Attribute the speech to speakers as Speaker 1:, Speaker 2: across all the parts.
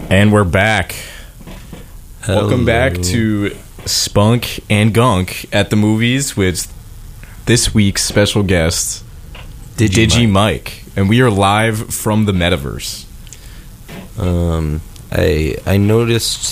Speaker 1: And we're back.
Speaker 2: Hello.
Speaker 1: Welcome back to Spunk and Gunk at the Movies with this week's special guest, Digi Mike. And we are live from the metaverse.
Speaker 2: I noticed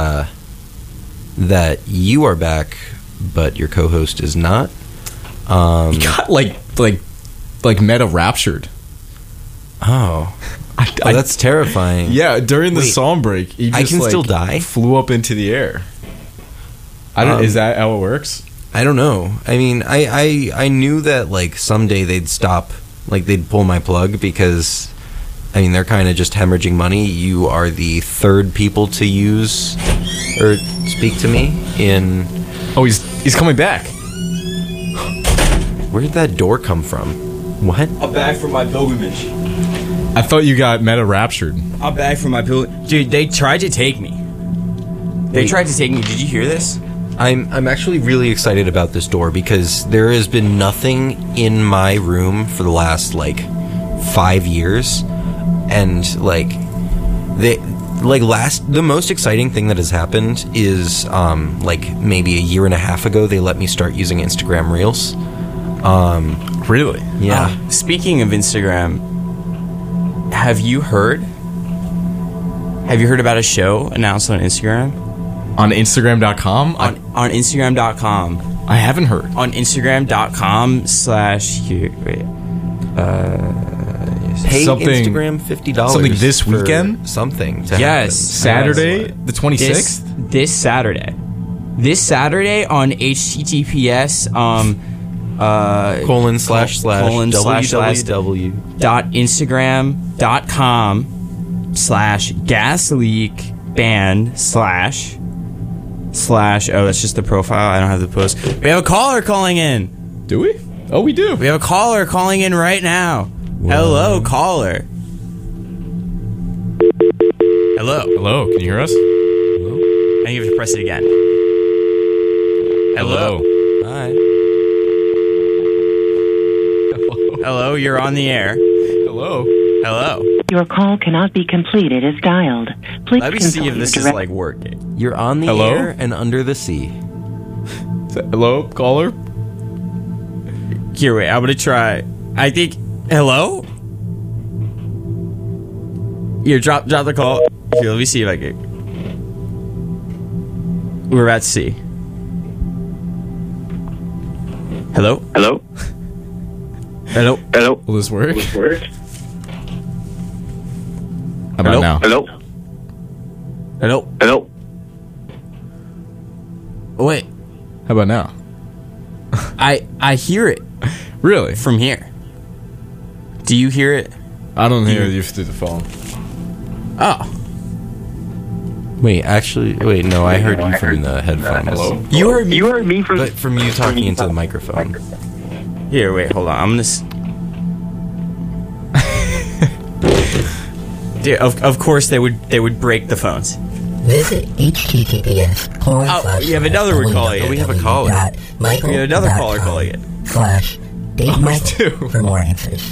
Speaker 2: that you are back, but your co-host is not.
Speaker 1: He got like meta raptured.
Speaker 2: Oh, that's terrifying.
Speaker 1: Yeah, during the
Speaker 2: Wait,
Speaker 1: song break, he just
Speaker 2: I can still die?
Speaker 1: flew up into the air. Is that how it works?
Speaker 2: I don't know. I mean, I knew that like someday they'd stop, like they'd pull my plug because, I mean, they're kind of just hemorrhaging money. You are the third people to use or speak to me in.
Speaker 1: Oh, he's coming back.
Speaker 2: Where did that door come from? What?
Speaker 3: I'm back from my pilgrimage.
Speaker 1: I thought you got meta raptured.
Speaker 3: I'm back from my pilgrimage. Dude, they tried to take me. They tried to take me. Did you hear this?
Speaker 2: I'm actually really excited about this door because there has been nothing in my room for the last like 5 years, and the most exciting thing that has happened is like maybe a year and a half ago they let me start using Instagram Reels.
Speaker 1: Really?
Speaker 2: Yeah.
Speaker 3: Speaking of Instagram, have you heard about a show announced on Instagram?
Speaker 1: On Instagram.com?
Speaker 3: On Instagram.com.
Speaker 1: I haven't heard.
Speaker 3: On Instagram.com/
Speaker 2: Pay
Speaker 1: something-
Speaker 2: Instagram $50.
Speaker 1: something this
Speaker 2: for
Speaker 1: weekend?
Speaker 2: Something. To
Speaker 3: Yes.
Speaker 1: Saturday, the 26th?
Speaker 3: This Saturday. This Saturday on HTTPS
Speaker 2: colon slash
Speaker 3: www. .instagram.com/gasleakband / oh, that's just the profile. I don't have the post. We have a caller calling in.
Speaker 1: Do we? Oh, we do.
Speaker 3: We have a caller calling in right now. Hello, caller. Hello.
Speaker 1: Hello, can you hear us?
Speaker 3: I think you have to press it again. Hello.
Speaker 2: Hi.
Speaker 3: Hello, you're on the air.
Speaker 1: Hello.
Speaker 3: Hello.
Speaker 4: Your call cannot be completed as dialed. Please
Speaker 3: Let me
Speaker 4: consult
Speaker 3: see if this
Speaker 4: your
Speaker 3: is
Speaker 4: direct-
Speaker 3: like working.
Speaker 2: You're on the
Speaker 1: Hello?
Speaker 2: air and under the sea.
Speaker 1: Hello, caller?
Speaker 3: Here, wait, I'm gonna try. I think. Hello? Here, drop the call. Here, let me see if I can. We're at sea. Hello?
Speaker 5: Hello?
Speaker 3: Hello?
Speaker 5: Hello?
Speaker 1: Will this work?
Speaker 5: Word?
Speaker 1: How about
Speaker 3: Hello?
Speaker 1: now?
Speaker 5: Hello?
Speaker 3: Hello?
Speaker 5: Hello?
Speaker 3: Oh, wait.
Speaker 1: How about now?
Speaker 3: I hear it
Speaker 1: Really?
Speaker 3: from here. Do you hear it?
Speaker 1: I don't hear you through the phone.
Speaker 3: Oh.
Speaker 2: Wait, no, I heard you from the headphones.
Speaker 1: Hello?
Speaker 3: You heard me?
Speaker 5: You heard me from...
Speaker 2: But from you talking into the microphone.
Speaker 3: Here, wait, hold on. I'm gonna. Dude, of course they would break the phones.
Speaker 6: Visit https://
Speaker 3: Oh, you have another one calling in.
Speaker 2: We have a caller.
Speaker 3: We have another caller calling in.
Speaker 6: /Dave Mike
Speaker 1: two.
Speaker 6: for more answers.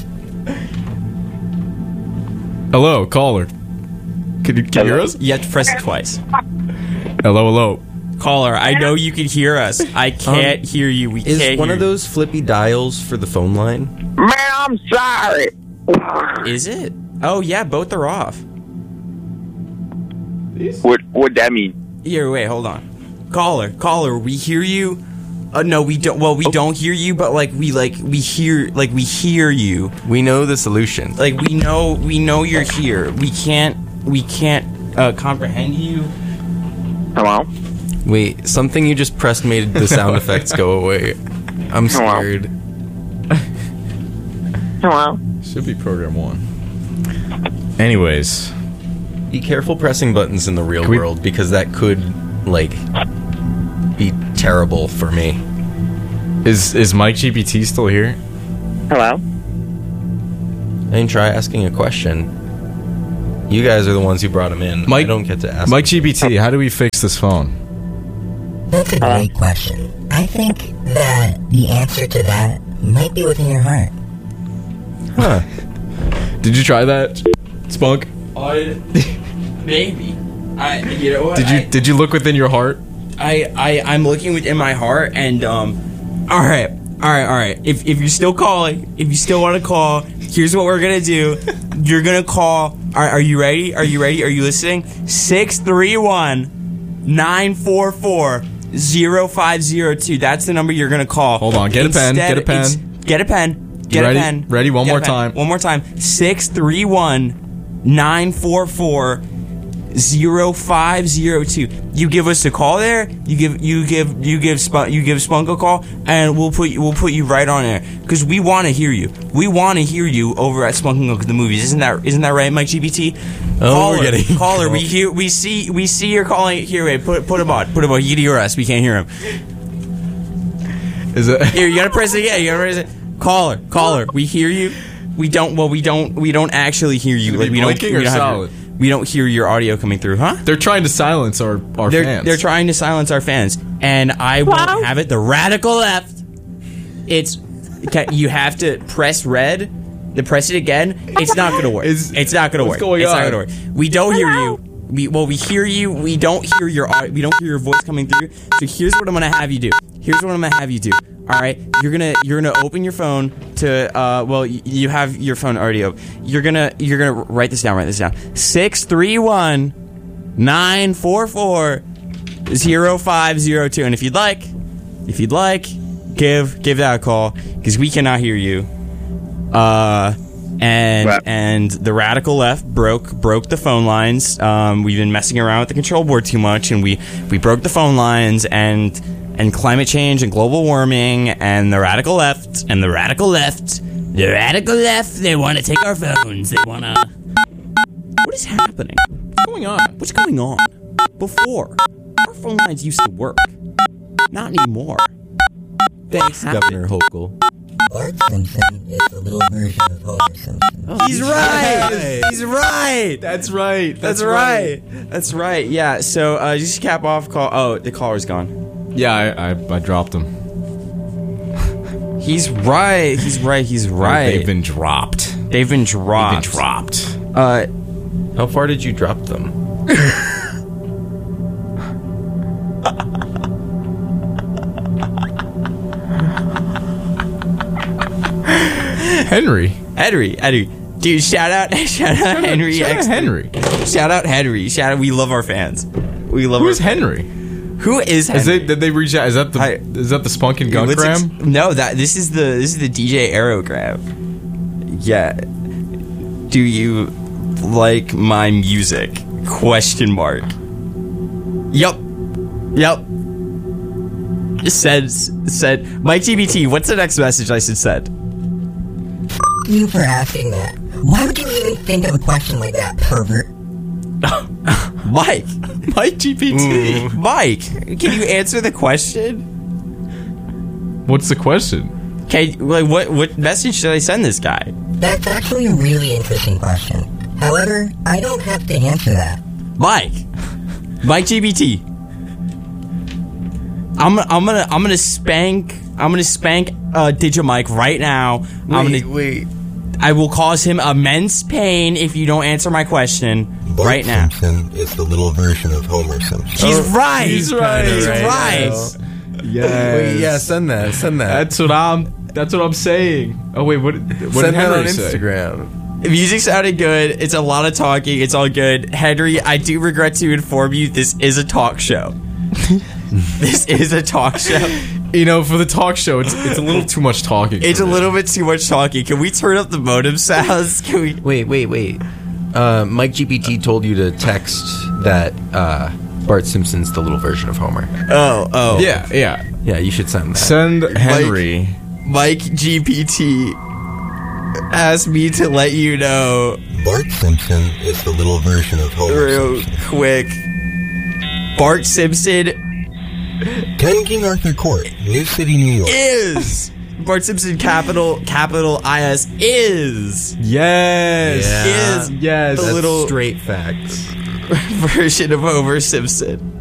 Speaker 1: Hello, caller. Can you hear us?
Speaker 3: You have to press it twice.
Speaker 1: Hello.
Speaker 3: Caller, I know you can hear us. I can't hear you. We
Speaker 2: Is
Speaker 3: can't
Speaker 2: one
Speaker 3: hear
Speaker 2: of those flippy dials for the phone line?
Speaker 5: Man, I'm sorry.
Speaker 3: you. Is it? Oh, yeah, both are off.
Speaker 5: What that mean?
Speaker 3: Here, wait, hold on. Caller, we hear you. No, we don't. Well, we don't hear you, but we hear you.
Speaker 2: We know the solution.
Speaker 3: Like we know you're here. We can't comprehend you.
Speaker 5: Hello?
Speaker 2: Wait, something you just pressed made the sound effects go away. I'm
Speaker 5: Hello?
Speaker 2: scared.
Speaker 5: Hello?
Speaker 1: Should be program 1. Anyways.
Speaker 2: Be careful pressing buttons in the real
Speaker 1: Can we-
Speaker 2: world because that could, be terrible for me.
Speaker 1: Is Mike GPT still here?
Speaker 5: Hello?
Speaker 2: I mean, try asking a question. You guys are the ones who brought him in.
Speaker 1: Mike-
Speaker 2: I don't get to ask.
Speaker 1: Mike GPT, how do we fix this phone?
Speaker 6: That's a great question. I think that the answer to that might be within your heart.
Speaker 2: Huh.
Speaker 1: Did you try that, Spunk?
Speaker 3: Maybe. You know what?
Speaker 1: Did you look within your heart?
Speaker 3: I'm looking within my heart, and all right. If you're still calling, if you still want to call, here's what we're gonna do. You're gonna call. Are you ready? Are you listening? 631-944-0502. That's the number you're gonna call.
Speaker 1: Hold on. Get a pen.
Speaker 3: Get a pen. Get
Speaker 1: ready?
Speaker 3: a pen.
Speaker 1: Ready? One
Speaker 3: Get
Speaker 1: more
Speaker 3: a pen.
Speaker 1: time.
Speaker 3: One more time. 631-944-0502. You give us a call there. You give Spunk a call, and we'll put you right on there because we want to hear you. We want to hear you over at Spunk and Gunk at the Movies. Isn't that right, Mike GBT? Caller. We see you're calling. Here, wait. Put him on. You can hear us. We can't hear him.
Speaker 1: Is it?
Speaker 3: Here, you gotta press it again. You gotta press it. Caller. We hear you. We don't actually hear you.
Speaker 1: Like, we
Speaker 3: don't hear your audio coming through, huh?
Speaker 1: They're trying to silence our fans.
Speaker 3: They're trying to silence our fans, and I won't have it. The radical left. You have to press red. To press it again. It's not gonna work. It's not gonna work.
Speaker 1: Going
Speaker 3: it's
Speaker 1: on?
Speaker 3: not gonna work. We don't hear you. We hear you. We don't hear your voice coming through. So here's what I'm gonna have you do. All right, you're gonna open your phone to you have your phone already open. You're gonna write this down. 631-944-0502. And if you'd like, give that a call because we cannot hear you. And the radical left broke the phone lines. We've been messing around with the control board too much, and we broke the phone lines and climate change and global warming and the radical left, they want to take our phones. They want to. What is happening? What's going on? Before, our phone lines used to work. Not anymore.
Speaker 2: Thanks, Governor Hochul.
Speaker 6: Bart Simpson is the little version of Homer Simpson.
Speaker 3: Oh, he's right. He's right.
Speaker 1: That's right.
Speaker 3: That's right. Yeah. So just cap off call. Oh, the caller's gone.
Speaker 1: Yeah, I dropped him.
Speaker 3: He's right.
Speaker 1: They've been dropped.
Speaker 2: How far did you drop them?
Speaker 1: Henry.
Speaker 3: Dude, shout out Henry. Shout out Henry. We love our fans.
Speaker 1: Who's Henry?
Speaker 3: Who is Henry?
Speaker 1: Did they reach out? Is that the Spunk and Gunkgram?
Speaker 3: No, this is the DJ Aerogram. Yeah. Do you like my music? Question mark. Yup. Said Mike GBT, what's the next message I should send?
Speaker 6: You for asking that. Why would you even think of a question like that, pervert?
Speaker 3: Mike GPT. Mike, can you answer the question?
Speaker 1: What's the question?
Speaker 3: Okay, like what message should I send this guy?
Speaker 6: That's actually a really interesting question. However, I don't have to answer that.
Speaker 3: Mike GBT. I'm gonna spank Digimike right now.
Speaker 2: Wait.
Speaker 3: I will cause him immense pain if you don't answer my question right now.
Speaker 7: Simpson is the little version of Homer Simpson.
Speaker 3: He's right.
Speaker 1: He's right.
Speaker 2: Yeah. Wait, yeah, send that.
Speaker 1: That's what I'm saying. Oh wait, what
Speaker 2: Send
Speaker 1: did
Speaker 2: that
Speaker 1: Henry
Speaker 2: on
Speaker 1: say?
Speaker 2: Instagram.
Speaker 3: The music sounded good. It's a lot of talking. It's all good. Henry, I do regret to inform you this is a talk show. This is a talk show.
Speaker 1: You know, for the talk show, it's a little too much talking.
Speaker 3: It's a little bit too much talking. Can we turn up the modem sounds? Can we?
Speaker 2: Wait. Mike GPT told you to text that Bart Simpson's the little version of Homer.
Speaker 3: Oh.
Speaker 1: Yeah.
Speaker 2: Yeah, you should send that.
Speaker 1: Send Henry.
Speaker 3: Mike GPT asked me to let you know.
Speaker 7: Bart Simpson is the little version of Homer
Speaker 3: Real
Speaker 7: Simpson.
Speaker 3: quick. Bart Simpson
Speaker 7: 10 King Arthur Court, New City, New York.
Speaker 3: is Bart Simpson capital IS is
Speaker 1: Yes.
Speaker 3: is
Speaker 1: Yes.
Speaker 3: the little
Speaker 2: straight facts.
Speaker 3: version of Homer Simpson.